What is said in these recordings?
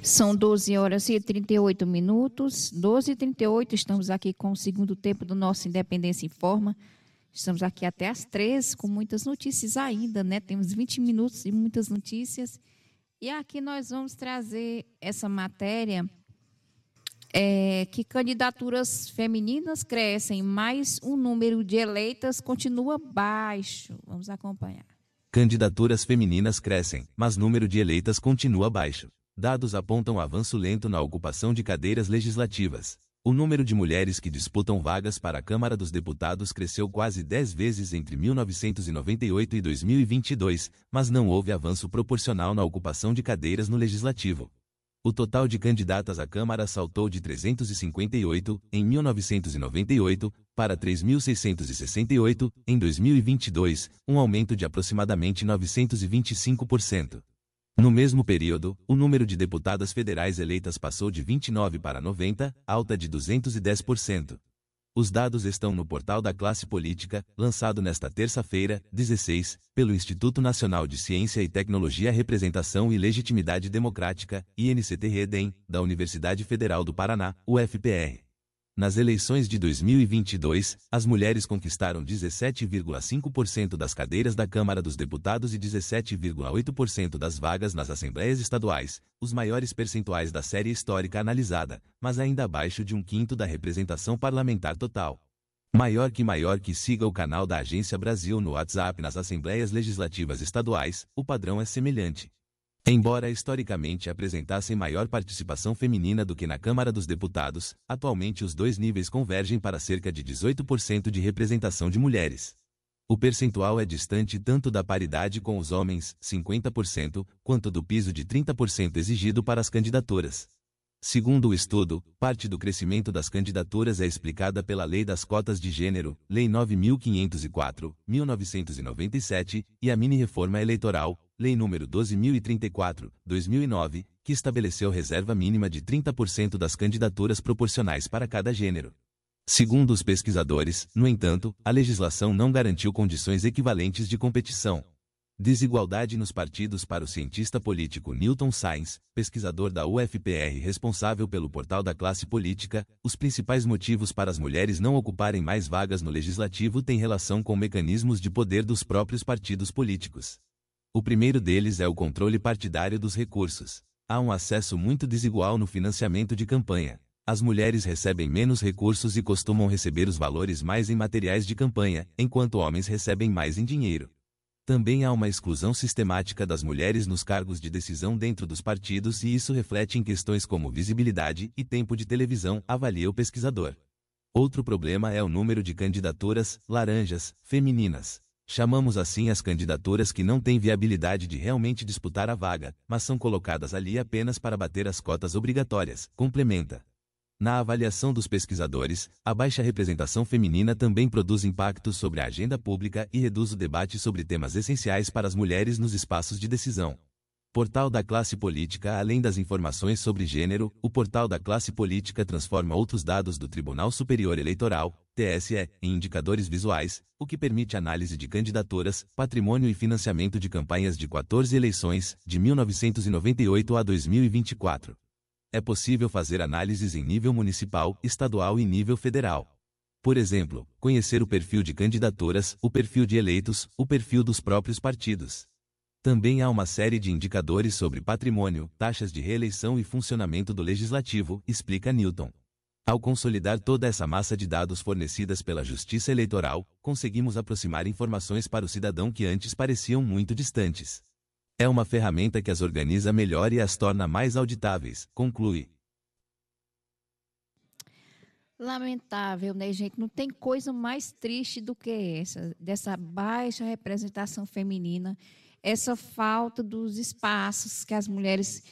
São 12 horas e 38 minutos, 12h38, estamos aqui com o segundo tempo do nosso Independência Informa. Estamos aqui até às 13 com muitas notícias ainda, né? Temos 20 minutos e muitas notícias. E aqui nós vamos trazer essa matéria que candidaturas femininas crescem, mas o número de eleitas continua baixo. Vamos acompanhar. Candidaturas femininas crescem, mas número de eleitas continua baixo. Dados apontam avanço lento na ocupação de cadeiras legislativas. O número de mulheres que disputam vagas para a Câmara dos Deputados cresceu quase 10 vezes entre 1998 e 2022, mas não houve avanço proporcional na ocupação de cadeiras no Legislativo. O total de candidatas à Câmara saltou de 358, em 1998, para 3.668, em 2022, um aumento de aproximadamente 925%. No mesmo período, o número de deputadas federais eleitas passou de 29 para 90, alta de 210%. Os dados estão no portal da Classe Política, lançado nesta terça-feira, 16, pelo Instituto Nacional de Ciência e Tecnologia Representação e Legitimidade Democrática, INCT-REDEM, da Universidade Federal do Paraná, UFPR. Nas eleições de 2022, as mulheres conquistaram 17,5% das cadeiras da Câmara dos Deputados e 17,8% das vagas nas Assembleias Estaduais, os maiores percentuais da série histórica analisada, mas ainda abaixo de 1/5 da representação parlamentar total. Maior que siga o canal da Agência Brasil no WhatsApp nas Assembleias Legislativas Estaduais, o padrão é semelhante. Embora historicamente apresentassem maior participação feminina do que na Câmara dos Deputados, atualmente os dois níveis convergem para cerca de 18% de representação de mulheres. O percentual é distante tanto da paridade com os homens, 50%, quanto do piso de 30% exigido para as candidaturas. Segundo o estudo, parte do crescimento das candidaturas é explicada pela Lei das Cotas de Gênero, Lei 9.504, 1997, e a mini-reforma eleitoral, Lei nº 12.034, 2009, que estabeleceu reserva mínima de 30% das candidaturas proporcionais para cada gênero. Segundo os pesquisadores, no entanto, a legislação não garantiu condições equivalentes de competição. Desigualdade nos partidos. Para o cientista político Newton Sainz, pesquisador da UFPR responsável pelo portal da Classe Política, os principais motivos para as mulheres não ocuparem mais vagas no legislativo têm relação com mecanismos de poder dos próprios partidos políticos. O primeiro deles é o controle partidário dos recursos. Há um acesso muito desigual no financiamento de campanha. As mulheres recebem menos recursos e costumam receber os valores mais em materiais de campanha, enquanto homens recebem mais em dinheiro. Também há uma exclusão sistemática das mulheres nos cargos de decisão dentro dos partidos e isso reflete em questões como visibilidade e tempo de televisão, avalia o pesquisador. Outro problema é o número de candidaturas, laranjas, femininas. Chamamos assim as candidaturas que não têm viabilidade de realmente disputar a vaga, mas são colocadas ali apenas para bater as cotas obrigatórias, complementa. Na avaliação dos pesquisadores, a baixa representação feminina também produz impactos sobre a agenda pública e reduz o debate sobre temas essenciais para as mulheres nos espaços de decisão. Portal da Classe Política. Além das informações sobre gênero, o Portal da Classe Política transforma outros dados do Tribunal Superior Eleitoral, TSE, em indicadores visuais, o que permite análise de candidaturas, patrimônio e financiamento de campanhas de 14 eleições, de 1998 a 2024. É possível fazer análises em nível municipal, estadual e nível federal. Por exemplo, conhecer o perfil de candidaturas, o perfil de eleitos, o perfil dos próprios partidos. Também há uma série de indicadores sobre patrimônio, taxas de reeleição e funcionamento do legislativo, explica Newton. Ao consolidar toda essa massa de dados fornecidas pela Justiça Eleitoral, conseguimos aproximar informações para o cidadão que antes pareciam muito distantes. É uma ferramenta que as organiza melhor e as torna mais auditáveis, conclui. Lamentável, né, gente? Não tem coisa mais triste do que essa, dessa baixa representação feminina, essa falta dos espaços que as mulheres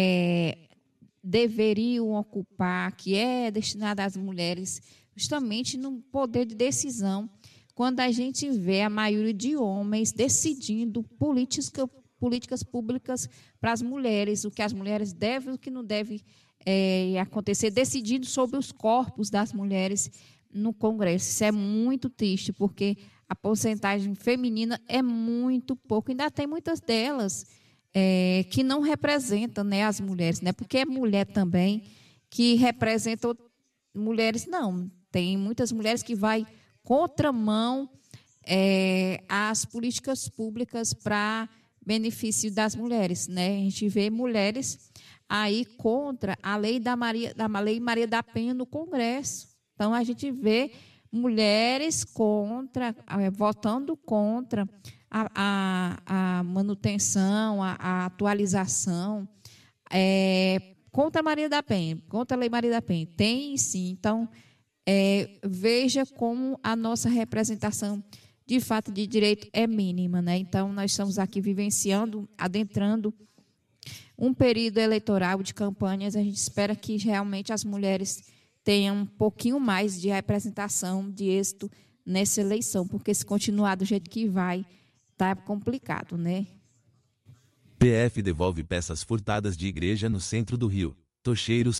deveriam ocupar, que é destinada às mulheres, justamente no poder de decisão, quando a gente vê a maioria de homens decidindo políticas públicas para as mulheres, o que as mulheres devem e o que não deve acontecer, decidindo sobre os corpos das mulheres no Congresso. Isso é muito triste, porque a porcentagem feminina é muito pouco. Ainda tem muitas delas que não representa, né, as mulheres, né? Porque é mulher também que representa mulheres, não. Tem muitas mulheres que vai contramão às políticas públicas para benefício das mulheres, né? A gente vê mulheres aí contra a lei Lei Maria da Penha no Congresso. Então, a gente vê mulheres votando contra a manutenção, a atualização, contra a Maria da Penha, contra a Lei Maria da Penha. Tem sim. Então, veja como a nossa representação de fato de direito é mínima, né? Então, nós estamos aqui vivenciando, adentrando um período eleitoral de campanhas. A gente espera que realmente as mulheres tenham um pouquinho mais de representação, de êxito nessa eleição, porque se continuar do jeito que vai, tá complicado, né? PF devolve peças furtadas de igreja no centro do Rio. Tocheiros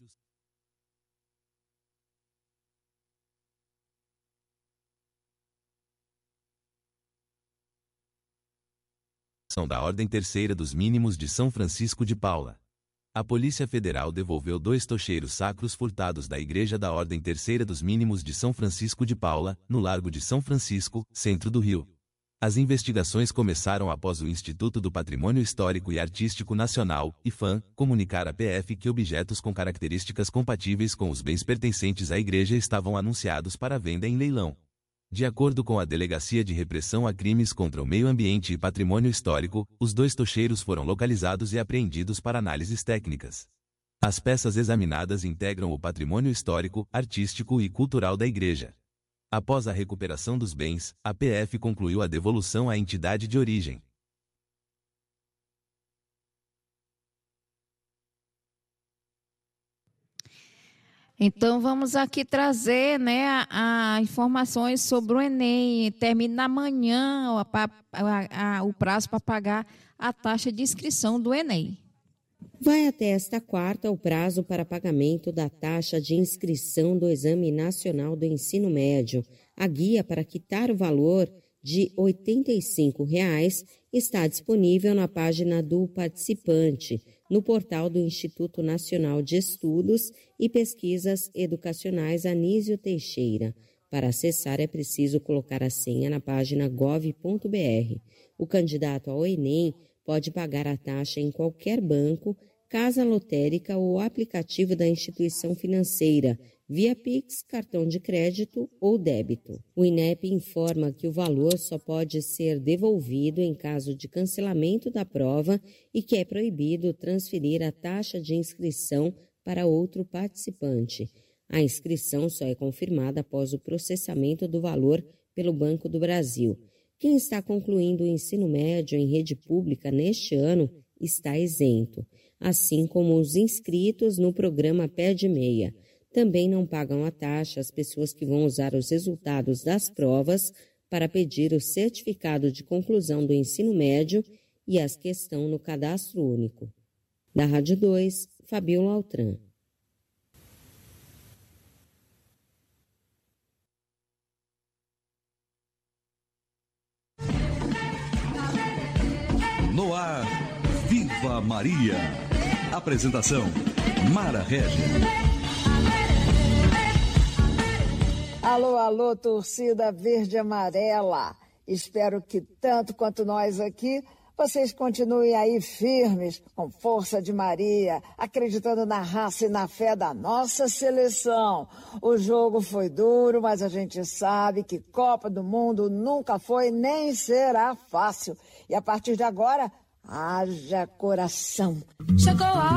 são da Ordem Terceira dos Mínimos de São Francisco de Paula. A Polícia Federal devolveu 2 tocheiros sacros furtados da Igreja da Ordem Terceira dos Mínimos de São Francisco de Paula, no Largo de São Francisco, centro do Rio. As investigações começaram após o Instituto do Patrimônio Histórico e Artístico Nacional, IPHAN, comunicar à PF que objetos com características compatíveis com os bens pertencentes à igreja estavam anunciados para venda em leilão. De acordo com a Delegacia de Repressão a Crimes contra o Meio Ambiente e Patrimônio Histórico, os 2 tocheiros foram localizados e apreendidos para análises técnicas. As peças examinadas integram o patrimônio histórico, artístico e cultural da igreja. Após a recuperação dos bens, a PF concluiu a devolução à entidade de origem. Então, vamos aqui trazer, né, informações sobre o Enem. Termina amanhã o prazo para pagar a taxa de inscrição do Enem. Vai até esta quarta o prazo para pagamento da taxa de inscrição do Exame Nacional do Ensino Médio. A guia para quitar o valor de R$ 85,00 está disponível na página do participante, no portal do Instituto Nacional de Estudos e Pesquisas Educacionais Anísio Teixeira. Para acessar é preciso colocar a senha na página gov.br. O candidato ao Enem pode pagar a taxa em qualquer banco, casa lotérica ou aplicativo da instituição financeira, via Pix, cartão de crédito ou débito. O INEP informa que o valor só pode ser devolvido em caso de cancelamento da prova e que é proibido transferir a taxa de inscrição para outro participante. A inscrição só é confirmada após o processamento do valor pelo Banco do Brasil. Quem está concluindo o ensino médio em rede pública neste ano está isento, assim como os inscritos no programa Pé de Meia. Também não pagam a taxa as pessoas que vão usar os resultados das provas para pedir o certificado de conclusão do ensino médio e as que estão no cadastro único. Da Rádio 2, Fabiola Altran. No ar, Viva Maria. Apresentação, Mara Régia. Alô, alô, torcida verde e amarela. Espero que tanto quanto nós aqui, vocês continuem aí firmes, com força de Maria, acreditando na raça e na fé da nossa seleção. O jogo foi duro, mas a gente sabe que Copa do Mundo nunca foi nem será fácil. E a partir de agora, haja coração. Chegou a